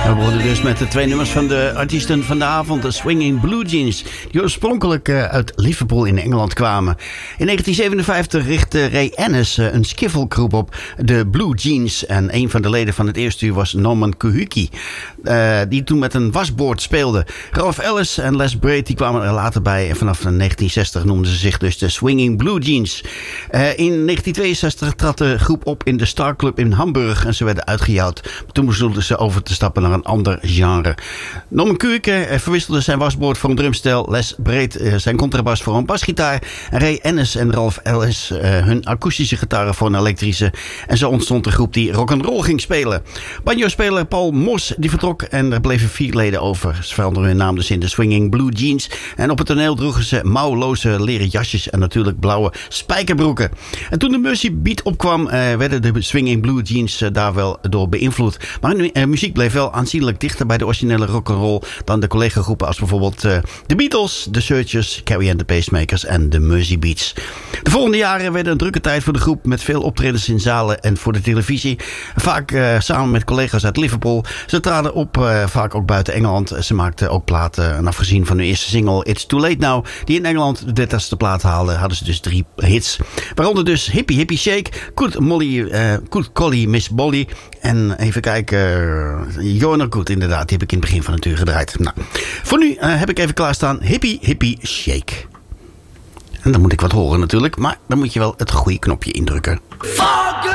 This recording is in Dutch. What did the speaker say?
We begonnen dus met de twee nummers van de artiesten van de avond, de Swinging Blue Jeans, die oorspronkelijk uit Liverpool in Engeland kwamen. In 1957 richtte Ray Ennis een skifflegroep op, de Blue Jeans. En een van de leden van het eerste uur was Norman Kuhuki, die toen met een wasboord speelde. Ralph Ellis en Les Braid die kwamen er later bij. En vanaf 1960 noemden ze zich dus de Swinging Blue Jeans. In 1962 trad de groep op in de Star Club in Hamburg en ze werden uitgejouwd. Toen besloten ze over te stappen naar een ander genre. Norman Kuhuki verwisselde zijn wasboord voor een drumstel. Les Braid zijn contrabas voor een basgitaar. En Ray Ennis en Ralph Ellis hun akoestische gitaren voor een elektrische. En zo ontstond de groep die rock'n'roll ging spelen. Banjo-speler Paul Moss die vertrok en er bleven 4 leden over. Ze veranderden hun naam dus in de Swinging Blue Jeans. En op het toneel droegen ze mouwloze leren jasjes en natuurlijk blauwe spijkerbroeken. En toen de Mercy Beat opkwam, werden de Swinging Blue Jeans daar wel door beïnvloed. Maar hun muziek bleef wel aanzienlijk dichter bij de originele rock'n'roll dan de collega-groepen als bijvoorbeeld de Beatles, The Searchers, Carrie and the Pacemakers en de Mercy Beats. De volgende jaren werden een drukke tijd voor de groep met veel optredens in zalen en voor de televisie. Vaak samen met collega's uit Liverpool. Ze traden op, vaak ook buiten Engeland. Ze maakten ook platen. En afgezien van hun eerste single It's Too Late Now, die in Engeland de 30ste plaat haalde, hadden ze dus 3 hits. Waaronder dus Hippie Hippie Shake, Good Collie Miss Bolly. En even kijken, You're Not Good inderdaad, die heb ik in het begin van het uur gedraaid. Nou, voor nu heb ik even klaarstaan Hippie Hippie Shake. En dan moet ik wat horen natuurlijk, maar dan moet je wel het goede knopje indrukken.